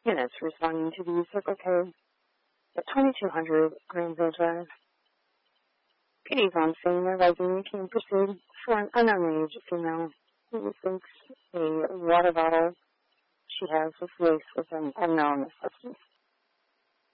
Units responding to the Circle K at 2200 Greenville Drive. PD's on scene advising King pursued for an unknown age female who thinks a water bottle she has was laced with an unknown substance.